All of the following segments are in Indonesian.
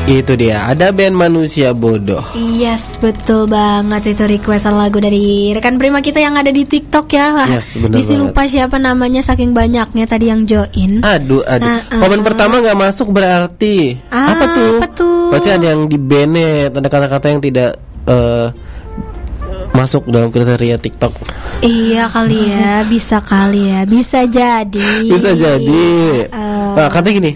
Itu dia, ada band Manusia Bodoh. Yes, betul banget. Itu requestan lagu dari rekan Prima kita yang ada di TikTok ya. Wah, yes, bener Disi lupa siapa namanya saking banyaknya tadi yang join. Aduh. Komen pertama gak masuk berarti apa tuh? Berarti ada yang di banned, ada kata-kata yang tidak masuk dalam kriteria TikTok. Iya kali ya, bisa kali ya, bisa jadi. Nah, katanya gini,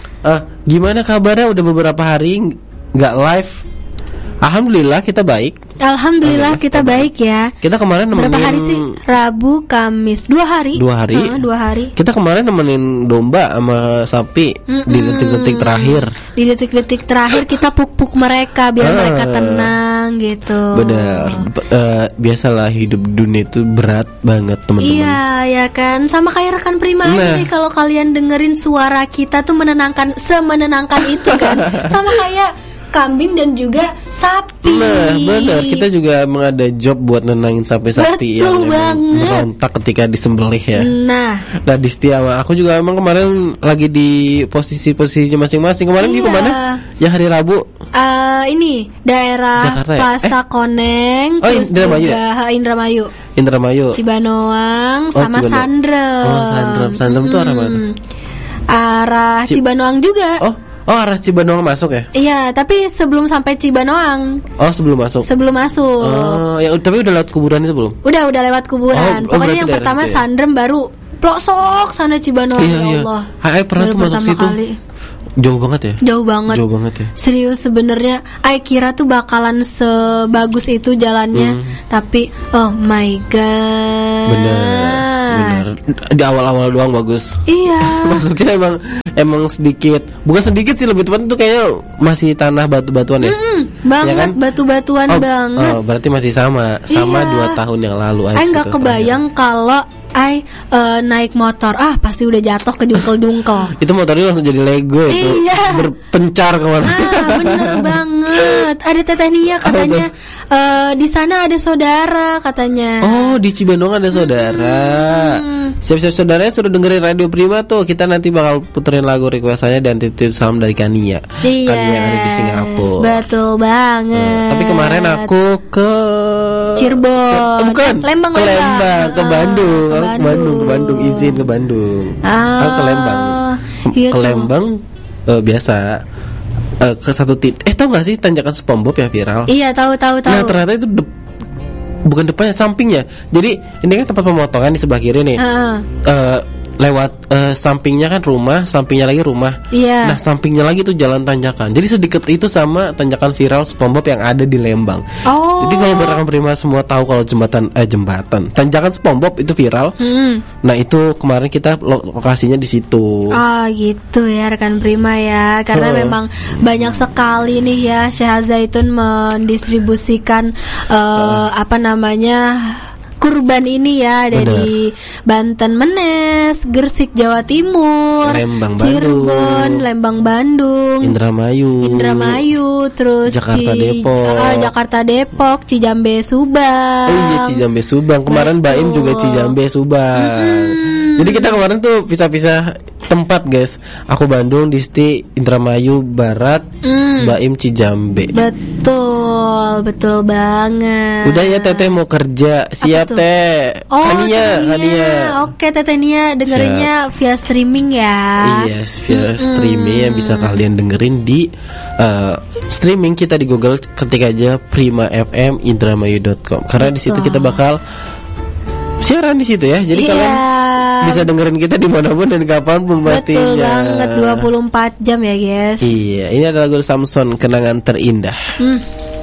gimana kabarnya, udah beberapa hari nggak live? Alhamdulillah kita baik. Alhamdulillah kita baik ya. Kita kemarin nemenin, berapa hari sih? Rabu, Kamis, 2 hari. 2 hari. 2 hari. Kita kemarin nemenin domba sama sapi di detik-detik terakhir. Di detik-detik terakhir kita puk-puk mereka biar mereka tenang gitu. Benar. Biasalah hidup dunia itu berat banget teman-teman. Iya ya kan. Sama kayak rekan Prima aja nih, kalau kalian dengerin suara kita tuh menenangkan, semenenangkan itu kan. Sama kayak kambing dan juga sapi. Nah, benar. Kita juga emang ada job buat nenangin sapi-sapi yang berontak ketika disembelih ya. Nah, di setia sama aku juga emang kemarin lagi di posisi-posisinya masing-masing. Kemarin di kemana? Ya hari Rabu. Ini daerah Jakarta, Plaza Koneng. Terus juga Indramayu. Cibanoang sama Sandrem. Sandrem tuh arah mana? Arah Cibanoang juga. Oh, arah Cibanoang masuk ya? Iya, tapi sebelum sampai Cibanoang. Oh, sebelum masuk. Oh, ya tapi udah lewat kuburan itu belum? Udah lewat kuburan. Pokoknya yang pertama Sandrem, baru pelosok sana Cibanoang. Iya. Allah. Pernah tuh masuk situ. Jauh banget ya? Jauh banget ya. Serius sebenarnya kira tuh bakalan sebagus itu jalannya, tapi oh my god. Bener. Di awal-awal doang bagus. Iya. Masuknya emang sedikit, bukan sedikit sih, lebih tepat tuh kayaknya masih tanah batu-batuan ya. Banget ya kan? Batu-batuan banget. Oh, berarti masih sama 2 tahun yang lalu. Nggak kebayang kalau naik motor, pasti udah jatuh ke dungkel-dungkel. Itu motornya langsung jadi Lego itu. Iya. Berpencar kemana. Bener banget. Ada Teteh Nia katanya di sana ada saudara katanya. Oh, di Cibanoang ada saudara. Siap-siap saudaranya suruh dengerin Radio Prima tuh. Kita nanti bakal puterin lagu requestannya dan titip salam dari Kania. Kania yang ada di Singapura. Betul banget. Tapi kemarin aku ke Cirebon. Bukan. Lembang. Ke Bandung. Izin ke Bandung. Ke Lembang. Ke Lembang biasa. Ke satu titik. Tahu nggak sih tanjakan SpongeBob yang viral? Iya, tahu. Nah, ternyata itu bukan depannya, sampingnya. Jadi ini kan tempat pemotongan di sebelah kiri nih. Lewat sampingnya kan rumah, sampingnya lagi rumah. Iya. Nah, sampingnya lagi tuh jalan tanjakan. Jadi sedekat itu sama tanjakan viral SpongeBob yang ada di Lembang. Oh. Jadi kalau rekan Prima semua tahu kalau jembatan tanjakan SpongeBob itu viral. Nah, itu kemarin kita lokasinya di situ. Oh, gitu ya rekan Prima ya. Karena memang banyak sekali nih ya Syah Zaitun mendistribusikan kurban ini ya, ada di Banten, Menes, Gresik, Jawa Timur, Cirebon, Lembang, Bandung, Indramayu, terus Jakarta Depok, Cijambe, Subang. Oh iya, Cijambe, Subang. Kemarin Baim juga Cijambe, Subang. Jadi kita kemarin tuh pisah-pisah tempat, guys. Aku Bandung, Disti Indramayu Barat, Baim Cijambe. Betul banget. Udah ya Teteh mau kerja. Siap Teh. Kania. Oke Teteh Nia dengerinnya via streaming ya. Yes, via streaming yang bisa kalian dengerin di streaming kita di Google, ketik aja Prima FM Indramayu.com. Karena di situ kita bakal siaran di situ ya. Jadi kalian bisa dengerin kita dimanapun dan kapanpun pastinya. Betul banget, 24 jam ya guys. Iya, ini adalah lagu Samson, Kenangan Terindah.